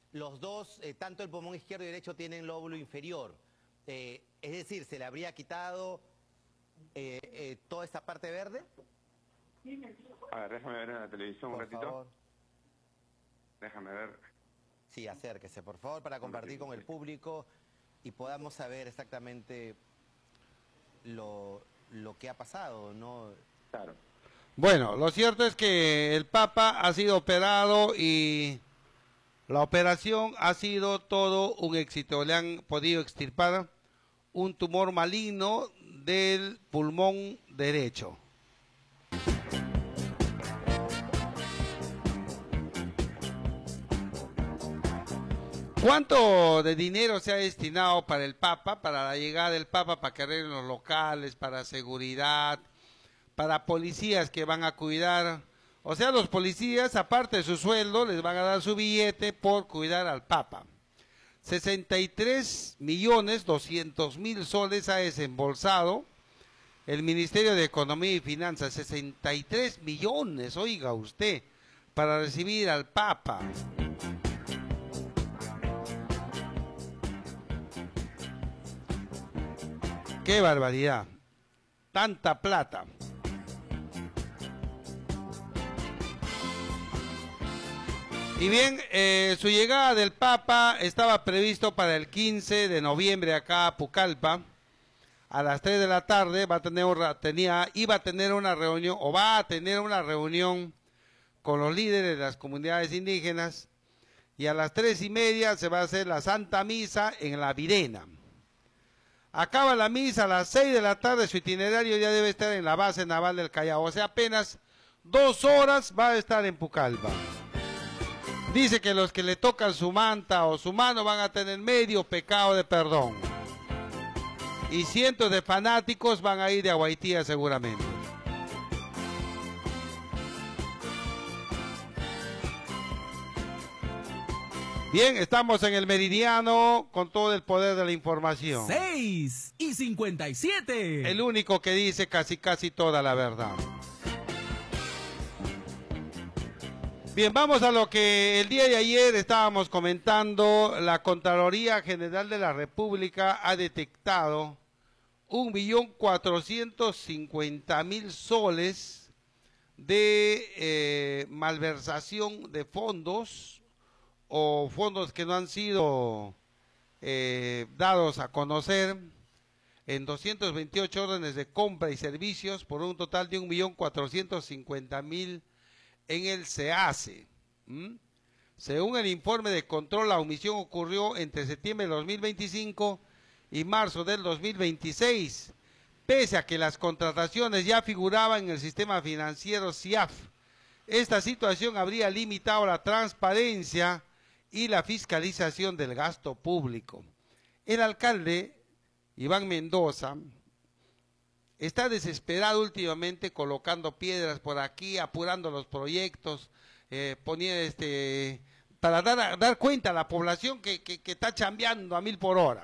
los dos, tanto el pulmón izquierdo y derecho, tienen lóbulo inferior. Es decir, ¿se le habría quitado toda esta parte verde? A ver, déjame ver en la televisión un ratito. Por favor. Déjame ver. Sí, acérquese, por favor, para compartir con el público y podamos saber exactamente lo que ha pasado, ¿no? Claro. Bueno, lo cierto es que el Papa ha sido operado y la operación ha sido todo un éxito. Le han podido extirpar un tumor maligno del pulmón derecho. ¿Cuánto de dinero se ha destinado para el Papa, para la llegada del Papa, para que arreglen los locales, para seguridad, para policías que van a cuidar? O sea, los policías, aparte de su sueldo, les van a dar su billete por cuidar al Papa. 63.200.000 soles ha desembolsado el Ministerio de Economía y Finanzas. 63 millones, oiga usted, para recibir al Papa. ¡Qué barbaridad! Tanta plata. Y bien, su llegada del Papa estaba previsto para el 15 de noviembre acá a Pucallpa. A las 3 de la tarde iba a tener una reunión, o va a tener una reunión con los líderes de las comunidades indígenas. Y a las 3:30 se va a hacer la Santa Misa en La Virena. Acaba la misa a las 6 de la tarde, su itinerario ya debe estar en la base naval del Callao, o sea, apenas 2 horas va a estar en Pucallpa. Dice que los que le tocan su manta o su mano van a tener medio pecado de perdón. Y cientos de fanáticos van a ir de Aguaitía seguramente. Bien, estamos en el Meridiano con todo el poder de la información. 6:57. El único que dice casi toda la verdad. Bien, vamos a lo que el día de ayer estábamos comentando. La Contraloría General de la República ha detectado 1.450.000 soles de malversación de fondos, o fondos que no han sido dados a conocer, en 228 órdenes de compra y servicios por un total de 1.450.000 en el SEACE. Según el informe de control, la omisión ocurrió entre septiembre de 2025 y marzo del 2026, pese a que las contrataciones ya figuraban en el sistema financiero SIAF. Esta situación habría limitado la transparencia y la fiscalización del gasto público. El alcalde Iván Mendoza está desesperado últimamente, colocando piedras por aquí, apurando los proyectos, poniendo para dar cuenta a la población que está chambeando a 1000 por hora.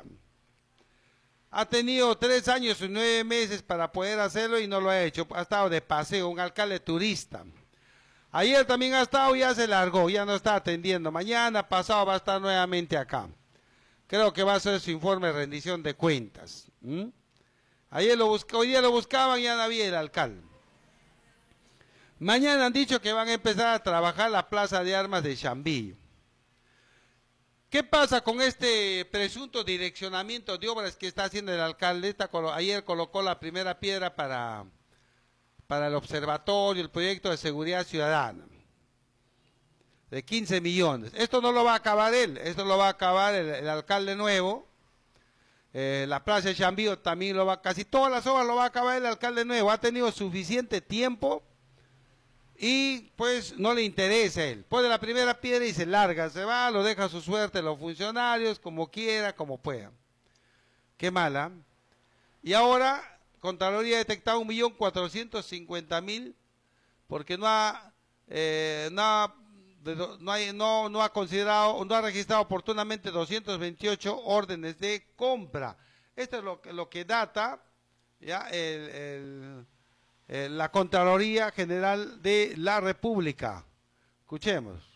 Ha tenido 3 años y 9 meses para poder hacerlo y no lo ha hecho. Ha estado de paseo, un alcalde turista. Ayer también ha estado y ya se largó, ya no está atendiendo. Mañana, pasado, va a estar nuevamente acá. Creo que va a ser su informe de rendición de cuentas. Ayer hoy día lo buscaban y ya no había el alcalde. Mañana han dicho que van a empezar a trabajar la plaza de armas de Chambillo. ¿Qué pasa con este presunto direccionamiento de obras que está haciendo el alcalde? Ayer colocó la primera piedra para el observatorio, el proyecto de seguridad ciudadana, de 15 millones. Esto no lo va a acabar él, esto lo va a acabar el alcalde nuevo. La plaza de Chambillo también casi todas las obras lo va a acabar el alcalde nuevo. Ha tenido suficiente tiempo y pues no le interesa a él. Pone la primera piedra y se larga, se va, lo deja a su suerte los funcionarios, como quiera, como pueda. Qué mala. Y ahora Contraloría ha detectado 1.450.000 porque no ha considerado, no ha registrado oportunamente 228 órdenes de compra. Esto es lo que data ya la Contraloría General de la República. Escuchemos.